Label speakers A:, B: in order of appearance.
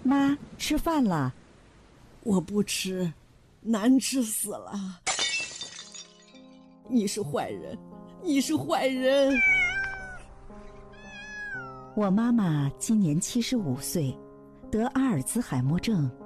A: 妈，吃饭了。
B: 我不吃，难吃死了。你是坏人，你是坏人。
A: 我妈妈今年75岁，得阿尔兹海默症，